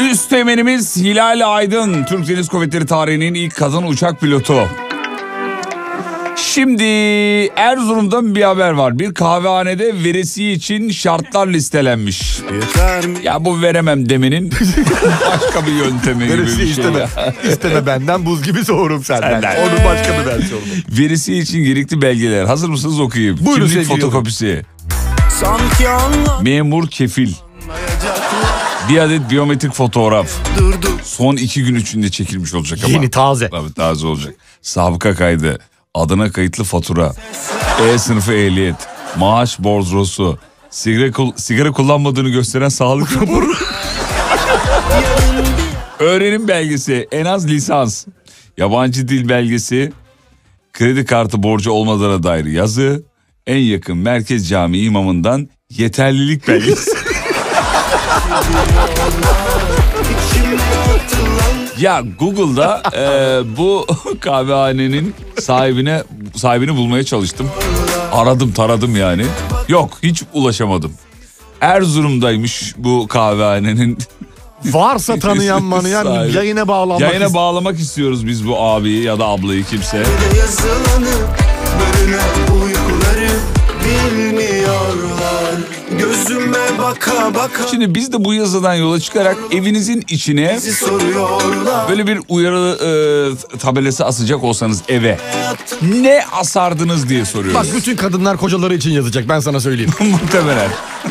Üsteğmenimiz Hilal Aydın, Türk Deniz Kuvvetleri tarihinin ilk kadın uçak pilotu. Şimdi Erzurum'dan bir haber var. Bir kahvehanede veresiye için şartlar listelenmiş. Ya bu veremem demenin başka bir yöntemi gibi bir şey. İsteme. İsteme benden, buz gibi soğurum senden. Onun başka bir versiyonu. Veresiye için gerekli belgeler. Hazır mısınız, okuyayım. Buyurun, kimlik fotokopisi. Memur kefil. Bir adet biyometrik fotoğraf. Son 2 gün içinde çekilmiş olacak ama. Yeni, taze. Tabii taze olacak. Sabıka kaydı. Adına kayıtlı fatura. E-sınıfı ehliyet. Maaş bordrosu. Sigara kullanmadığını gösteren sağlık raporu. Öğrenim belgesi. En az lisans. Yabancı dil belgesi. Kredi kartı borcu olmadığına dair yazı. En yakın merkez cami imamından yeterlilik belgesi. Ya Google'da bu kahvehanenin sahibini bulmaya çalıştım. Aradım taradım yani. Yok, hiç ulaşamadım. Erzurum'daymış bu kahvehanenin. Varsa tanıyan manıyan yayına bağlamak istiyoruz biz bu abiyi ya da ablayı, kimse. Gözüme baka baka. Şimdi biz de bu yazıdan yola çıkarak evinizin içine böyle bir uyarı tabelası asacak olsanız eve ne asardınız diye soruyoruz. Bak, bütün kadınlar kocaları için yazacak, ben sana söyleyeyim. Muhtemelen.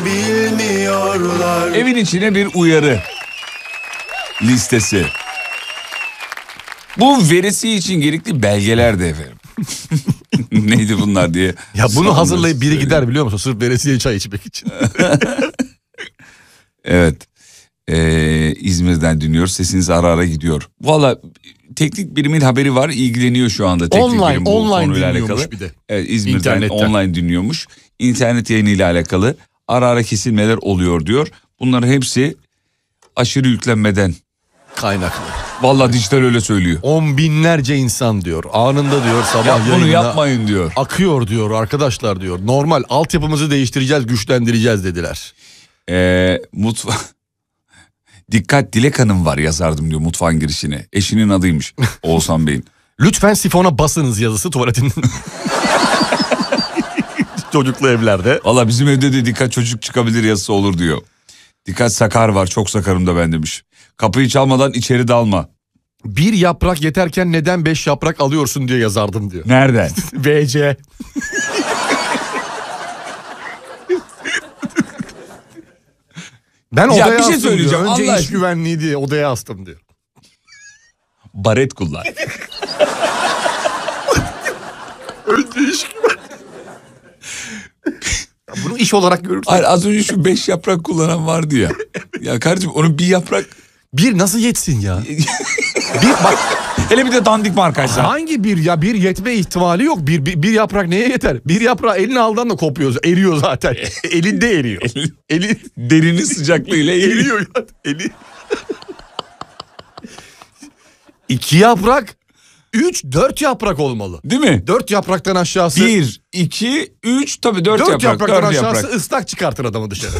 Evin içine bir uyarı listesi. Bu veresiye için gerekli belgeler de efendim. Neydi bunlar diye. Ya bunu hazırlayıp biri gider biliyor musun? Sırf veresiye çay içmek için. Evet. İzmir'den dinliyoruz. Sesiniz ara ara gidiyor. Valla teknik birimin haberi var. İlgileniyor şu anda teknik birim bu konuyla alakalı. Bir de. Evet, İzmir'den İnternetten. online dinliyormuş. İnternet yayınıyla alakalı ara ara kesilmeler oluyor diyor. Bunların hepsi aşırı yüklenmeden kaynaklı. Vallahi dijital öyle söylüyor. 10 binlerce insan diyor. Anında diyor sabah yayında. Bunu yapmayın diyor. Akıyor diyor arkadaşlar diyor. Normal altyapımızı değiştireceğiz, güçlendireceğiz dediler. Dikkat Dilek Hanım var yazardım diyor mutfağın girişine. Eşinin adıymış Oğuzhan Bey'in. Lütfen sifona basınız yazısı tuvaletin. Çocuklu evlerde. Valla bizim evde de dikkat çocuk çıkabilir yazısı olur diyor. Dikkat sakar var, çok sakarım da ben demiş. Kapıyı çalmadan içeri dalma. Bir yaprak yeterken neden 5 yaprak alıyorsun diye yazardım diyor. Nereden? VC. Ben odaya bir şey astım söyleyeceğim. diyor. Önce Allah iş güvenliği diye odaya astım diyor. Baret kullan. Önce iş güvenliği. Bunu iş olarak görürsün. Hayır, az önce şu 5 yaprak kullanan vardı ya. Ya kardeşim onun bir yaprak. Bir nasıl yetsin ya? Bir bak. Hele bir de dandik markaysa. Hangi bir ya? Bir yetme ihtimali yok. Bir yaprak neye yeter? Bir yaprağı eline aldan da kopuyor. Eriyor zaten. Elinde eriyor. Eli derinin sıcaklığıyla eriyor. Eli. 2 yaprak, 3-4 yaprak olmalı. Değil mi? 4 yapraktan aşağısı. 1, 2, 3 tabii 4 yaprak. 4 yapraktan aşağısı yaprak. ıslak çıkartır adamı dışarı.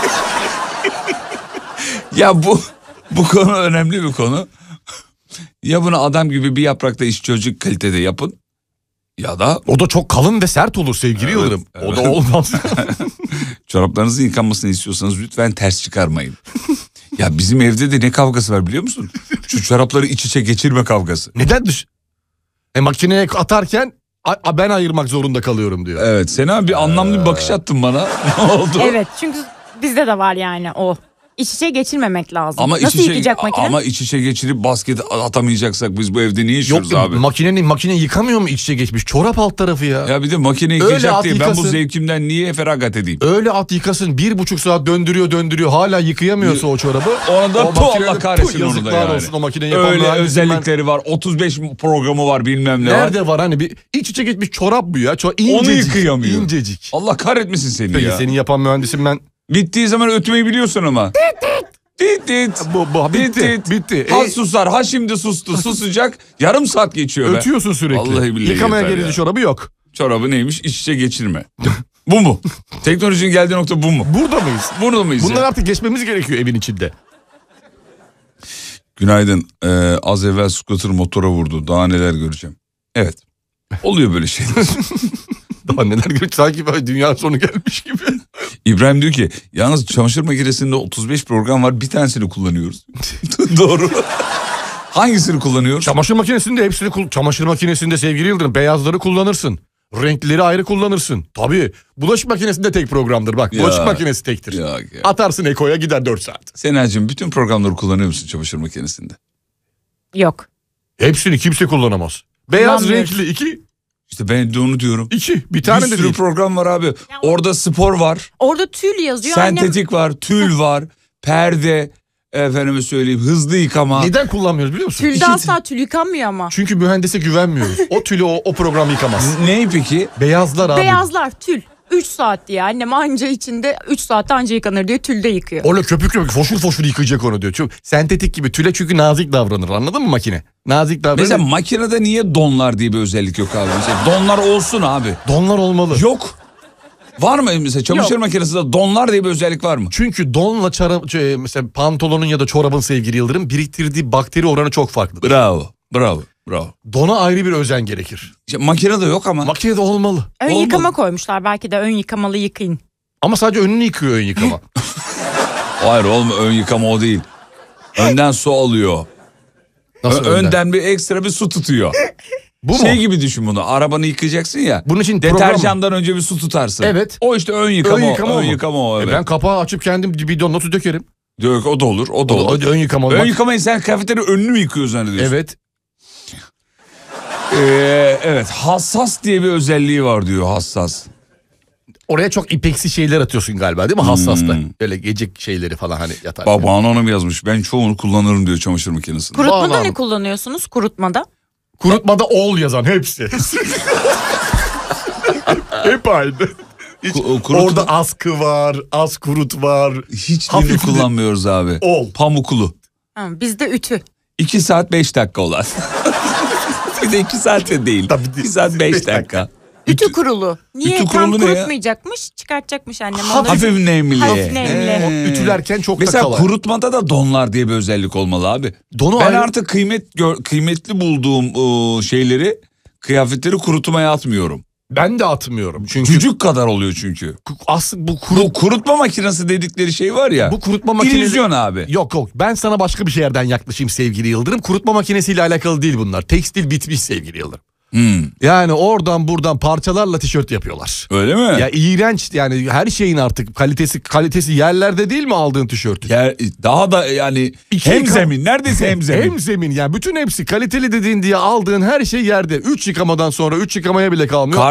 Ya bu konu önemli bir konu. Ya bunu adam gibi bir yaprakta iş çocuk kalitede yapın. Ya da... O da çok kalın ve sert olur sevgili Yıldırım. Evet. O da olmaz. Çoraplarınızın yıkanmasını istiyorsanız lütfen ters çıkarmayın. Ya bizim evde de ne kavgası var biliyor musun? Şu çorapları iç içe geçirme kavgası. Neden makineye atarken ben ayırmak zorunda kalıyorum diyor. Evet, Sena bir anlamlı bir bakış attın bana. Ne oldu? Evet, çünkü bizde de var yani o. İç içe geçirmemek lazım. Ama nasıl yıkayacak makine? Ama iç içe geçirip basket atamayacaksak biz bu evde niye yaşıyoruz abi? Yok, makine yıkamıyor mu iç içe geçmiş? Çorap alt tarafı ya. Ya bir de makine yıkayacak diye ben bu zevkimden niye feragat edeyim? Öyle at yıkasın, 1,5 saat döndürüyor hala yıkayamıyorsa o çorabı. Ona da Allah kahretsin onu da yani. Olsun, o öyle özellikleri var, 35 programı var bilmem ne var. Nerede var hani bir iç içe geçmiş çorap bu ya. Onu yıkayamıyor. İncecik. Allah kahretmesin seni. Peki, ya. Senin yapan mühendisim ben. Bittiği zaman ötmeyi biliyorsun ama. Bitti. Ha susar, ha şimdi sustu, susacak. Yarım saat geçiyor be. Ötüyorsun sürekli. Vallahi billahi. Yıkamaya gelince çorabı yok. Çorabı neymiş? İç içe geçirme. Bu mu? Teknolojinin geldiği nokta bu mu? Burada mıyız? Burada mıyız? Bunlar artık geçmemiz gerekiyor evin içinde. Günaydın. Az evvel scooter motora vurdu. Daha neler göreceğim. Evet. Oluyor böyle şeyler. Daha neler görüyor, sanki böyle dünya sonu gelmiş gibi. İbrahim diyor ki yalnız çamaşır makinesinde 35 program var, bir tanesini kullanıyoruz. Doğru. Hangisini kullanıyoruz? Çamaşır makinesinde çamaşır makinesinde sevgili Yıldırım beyazları kullanırsın. Renkleri ayrı kullanırsın. Tabii. Bulaşık makinesinde tek programdır bak. Bulaşık makinesi tektir. Ya. Atarsın Eko'ya gider 4 saat. Senacığım bütün programları kullanıyor musun çamaşır makinesinde? Yok. Hepsini kimse kullanamaz. Beyaz Kullanmıyoruz. renkli 2. İşte ben de onu diyorum. 2. Bir tane Bir de sürü değil. program var abi. Orada spor var. Orada tül yazıyor. Annem Sentetik var. Tül var. Perde. Efendime söyleyeyim. Hızlı yıkama. Neden kullanmıyoruz biliyor musun? tülde asla tül yıkanmıyor ama. Çünkü mühendise güvenmiyoruz. O tülü o program yıkamaz. Ne peki? Beyazlar abi. Beyazlar tül. 3 saat diye annem anca içinde 3 saatte anca yıkanır diye tülde yıkıyor. Öyle köpük köpük foşur foşur yıkayacak onu diyor. Çünkü sentetik gibi tüle çünkü nazik davranır, anladın mı makine? Nazik davranır. Mesela makinede niye donlar diye bir özellik yok abi? Mesela donlar olsun abi. Donlar olmalı. Yok. Var mı mesela çamaşır Yok. makinesinde donlar diye bir özellik var mı? Çünkü donla mesela pantolonun ya da çorabın sevgili Yıldırım biriktirdiği bakteri oranı çok farklı. Bravo. Bravo. Bravo. Dona ayrı bir özen gerekir. İşte makinede yok ama. Makinede olmalı. Ön olmadı. yıkama koymuşlar. Belki de ön yıkamalı yıkayın. Ama sadece önünü yıkıyor ön yıkama. Hayır olma, ön yıkama o değil. Önden su alıyor. Nasıl önden? Önden bir ekstra bir su tutuyor. Bu mu? Şey gibi düşün bunu. Arabanı yıkayacaksın ya. Bunun için program mı? deterjandan önce bir su tutarsın. Evet. O işte ön yıkama. Ön yıkama ön o mu? yıkama o, evet. Ben kapağı açıp kendim bidonla su dökerim. O da olur. O da olur. Ön yıkama. Ön yıkamayı sen kafeterya önünü mü yıkıyorsun zannediyorsun? Evet. Evet. Hassas diye bir özelliği var diyor, hassas. Oraya çok ipeksi şeyler atıyorsun galiba değil mi hassasta? Öyle gece şeyleri falan hani yatar. Baba Hanım yazmış. Ben çoğunu kullanırım diyor çamaşır makinesinde. Kurutmada Vallahi ne mi? kullanıyorsunuz? Kurutmada. Kurutmada ol yazan hepsi. Hep aynı. Orada askı var, az kurut var. hiçbirini hafif kullanmıyoruz abi. Ol. Pamuklu. Ha, bizde ütü. 2 saat 5 dakika olan. Bir de 2 saat de değil. Tabii 2 saat 5 5 dakika. Ütü kurulu. Niye Ütü tam kurulu ne ya? kurutmayacakmış? Çıkartacakmış annem onu. Hafif nemli. Hafif nemli. Ütülerken çok da Mesela kolay. kurutmada da donlar diye bir özellik olmalı abi. Donu Ben ayrı- artık kıymetli bulduğum şeyleri, kıyafetleri kurutmaya atmıyorum. Ben de atmıyorum. Çünkü Cücük kadar oluyor çünkü. aslında Bu kurutma makinesi dedikleri şey var ya. bu kurutma makinesi... İllüzyon abi. Yok ben sana başka bir yerden yaklaşayım sevgili Yıldırım. Kurutma makinesiyle alakalı değil bunlar. Tekstil bitmiş sevgili Yıldırım. Yani oradan buradan parçalarla tişört yapıyorlar. Öyle mi? Ya iğrenç yani her şeyin artık kalitesi yerlerde değil mi aldığın tişörtü? Daha da yani İki hemzemin. Neredeyse hemzemin. Hemzemin yani bütün hepsi kaliteli dediğin diye aldığın her şey yerde. 3 yıkamadan sonra 3 yıkamaya bile kalmıyor.